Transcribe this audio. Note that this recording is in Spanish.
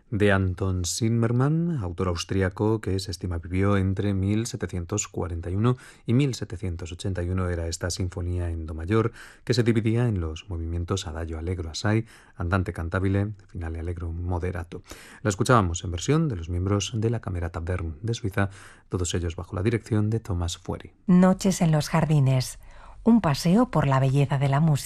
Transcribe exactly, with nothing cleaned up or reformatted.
de Anton Zimmermann, autor austriaco que se estima vivió entre mil setecientos cuarenta y uno y mil setecientos ochenta y uno. Era esta sinfonía en do mayor que se dividía en los movimientos adagio allegro assai, andante cantabile, finale allegro moderato. La escuchábamos en versión de los miembros de la Camerata Bern de Suiza, todos ellos bajo la dirección de Thomas Fury. Noches en los jardines, un paseo por la belleza de la música.